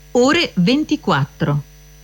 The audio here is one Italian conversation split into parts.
ore 24.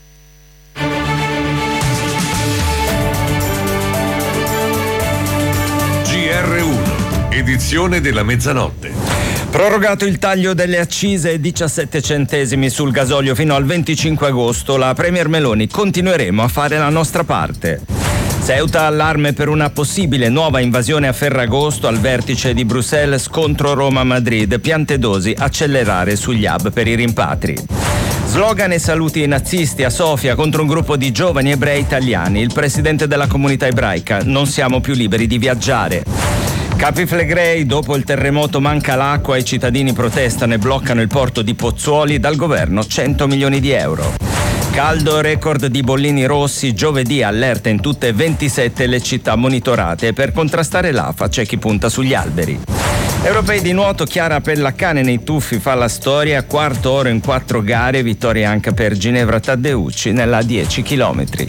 GR1, edizione della mezzanotte. Prorogato il taglio delle accise 17 centesimi sul gasolio fino al 25 agosto, la Premier Meloni: continueremo a fare la nostra parte. Ceuta allarme per una possibile nuova invasione a Ferragosto. Al vertice di Bruxelles scontro Roma-Madrid. Piantedosi: accelerare sugli hub per i rimpatri. Slogan e saluti nazisti a Sofia contro un gruppo di giovani ebrei italiani. Il presidente della comunità ebraica: non siamo più liberi di viaggiare. Capi Flegrei: dopo il terremoto manca l'acqua, i cittadini protestano e bloccano il porto di Pozzuoli, dal governo 100 milioni di euro. Caldo, record di bollini rossi, giovedì allerta in tutte e 27 le città monitorate. Per contrastare l'afa c'è chi punta sugli alberi. Europei di nuoto, Chiara Pellaccane nei tuffi fa la storia, quarto oro in 4 gare, vittoria anche per Ginevra Taddeucci nella 10 chilometri.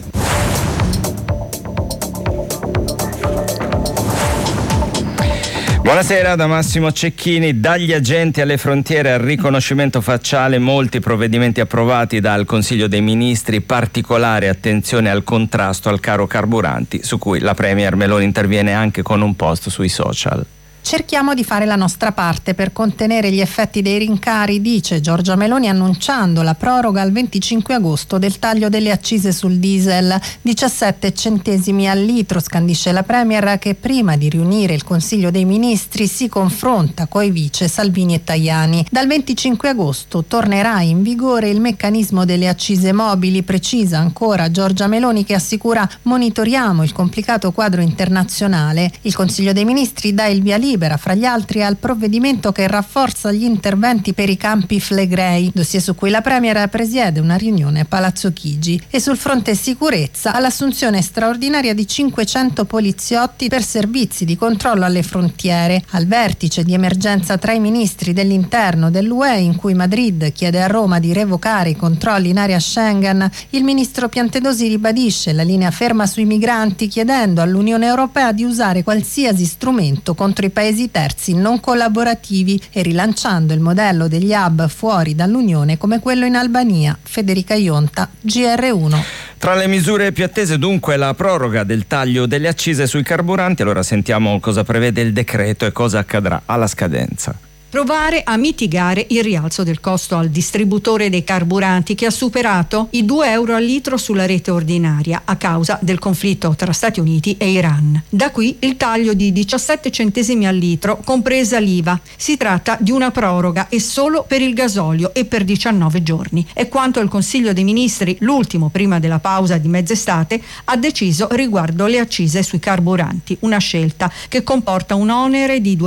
Buonasera da Massimo Cecchini. Dagli agenti alle frontiere al riconoscimento facciale, molti provvedimenti approvati dal Consiglio dei Ministri, particolare attenzione al contrasto al caro carburanti, su cui la Premier Meloni interviene anche con un post sui social. Cerchiamo di fare la nostra parte per contenere gli effetti dei rincari, dice Giorgia Meloni, annunciando la proroga al 25 agosto del taglio delle accise sul diesel. 17 centesimi al litro, scandisce la Premier, che prima di riunire il Consiglio dei Ministri si confronta coi vice Salvini e Tajani. Dal 25 agosto tornerà in vigore il meccanismo delle accise mobili, precisa ancora Giorgia Meloni, che assicura: monitoriamo il complicato quadro internazionale. Il Consiglio dei Ministri dà il via libera, fra gli altri, al provvedimento che rafforza gli interventi per i Campi Flegrei, dossier su cui la Premier presiede una riunione a Palazzo Chigi. E sul fronte sicurezza, all'assunzione straordinaria di 500 poliziotti per servizi di controllo alle frontiere. Al vertice di emergenza tra i ministri dell'interno dell'UE, in cui Madrid chiede a Roma di revocare i controlli in area Schengen, il ministro Piantedosi ribadisce la linea ferma sui migranti, chiedendo all'Unione Europea di usare qualsiasi strumento contro i paesi terzi non collaborativi e rilanciando il modello degli hub fuori dall'Unione come quello in Albania. Federica Ionta, GR1. Tra le misure più attese dunque la proroga del taglio delle accise sui carburanti. Allora sentiamo cosa prevede il decreto e cosa accadrà alla scadenza. Provare a mitigare il rialzo del costo al distributore dei carburanti, che ha superato i 2 euro al litro sulla rete ordinaria a causa del conflitto tra Stati Uniti e Iran. Da qui il taglio di 17 centesimi al litro, compresa l'IVA. Si tratta di una proroga e solo per il gasolio e per 19 giorni. È quanto il Consiglio dei Ministri, l'ultimo prima della pausa di mezz'estate, ha deciso riguardo le accise sui carburanti. Una scelta che comporta un onere di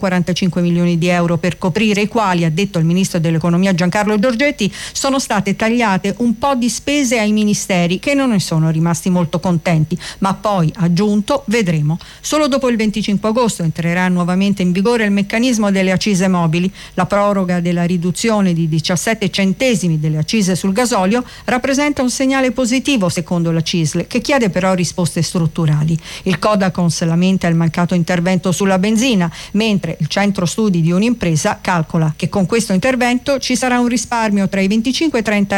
245 milioni di euro per coprire i quali, ha detto il ministro dell'economia Giancarlo Giorgetti, sono state tagliate un po' di spese ai ministeri, che non ne sono rimasti molto contenti, ma poi, ha aggiunto, vedremo. Solo dopo il 25 agosto entrerà nuovamente in vigore il meccanismo delle accise mobili. La proroga della riduzione di 17 centesimi delle accise sul gasolio rappresenta un segnale positivo, secondo la CISL, che chiede però risposte strutturali. Il Codacons lamenta il mancato intervento sulla benzina, mentre il centro studi di un'impresa calcola che con questo intervento ci sarà un risparmio tra i 25 e i 30